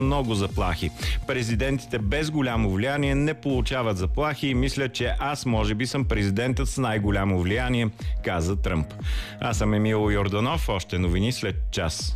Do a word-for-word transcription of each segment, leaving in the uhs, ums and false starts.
много заплахи. Президентите без голямо влияние не получават заплахи и мисля, че аз може би съм президентът с най-голямо влияние, каза Тръмп. Аз съм Емил Йорданов, още новини след час.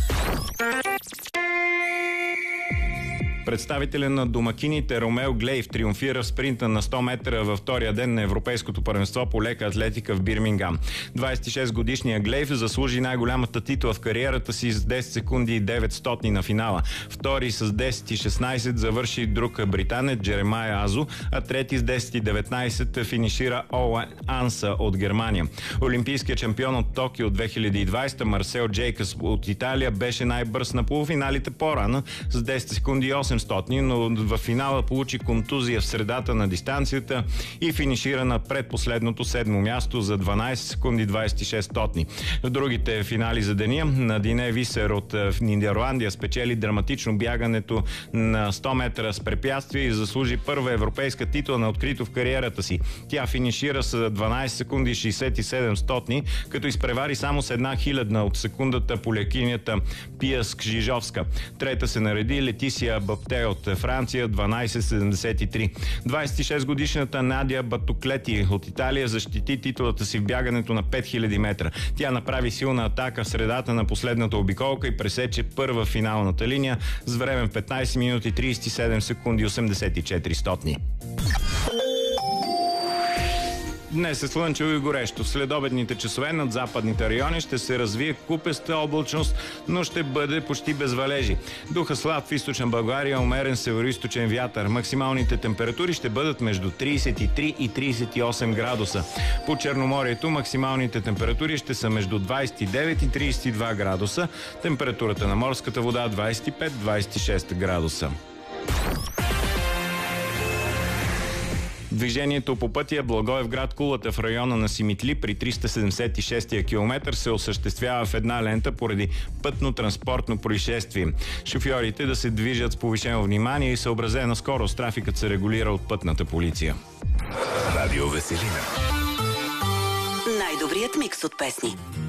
Представителят на домакините Ромео Глейв триумфира в спринта на сто метра във втория ден на Европейското първенство по лека атлетика в Бирмингам. двадесет и шест годишният Глейв заслужи най-голямата титла в кариерата си с десет секунди и деветстотни на финала. Втори с десет и шестнадесет завърши друг британец Джеремая Азо, а трети с десет и деветнадесет финишира Ола Анса от Германия. Олимпийският шампион от Токио две хиляди и двадесета Марсел Джейкъс от Италия беше най-бърз на полуфиналите по-рано с десет секунди и осемстотни, но в финала получи контузия в средата на дистанцията и финишира на предпоследното седмо място за дванадесет секунди двадесет и шест стотни. В другите финали за деня Надине Висер от Нидерландия спечели драматично бягането на сто метра с препятствия и заслужи първа европейска титла на открито в кариерата си. Тя финишира с дванадесет секунди и шестдесет и седем стотни, като изпревари само с една хилядна от секундата полякинята Пия Скжижовска. Трета се нареди Летисия Бапте от Франция, дванадесет седемдесет и три. двадесет и шест годишната Надя Батуклети от Италия защити титулата си в бягането на пет хиляди метра. Тя направи силна атака в средата на последната обиколка и пресече първа финалната линия с време петнадесет минути тридесет и седем секунди осемдесет и четири стотни. Днес е слънчево и горещо. В следобедните часове над западните райони ще се развие купеста облачност, но ще бъде почти без валежи. Духа слаб в източна България, умерен североизточен вятър. Максималните температури ще бъдат между тридесет и три и тридесет и осем градуса. По Черноморието максималните температури ще са между двадесет и девет и тридесет и два градуса. Температурата на морската вода двадесет и пет до двадесет и шест градуса. Движението по пътя Благоевград – Кулата в района на Симитли при триста седемдесет и шести километър се осъществява в една лента поради пътно-транспортно происшествие. Шофьорите да се движат с повишено внимание и съобразена скорост. Трафикът се регулира от пътната полиция. Радио Веселина. Най-добрият микс от песни.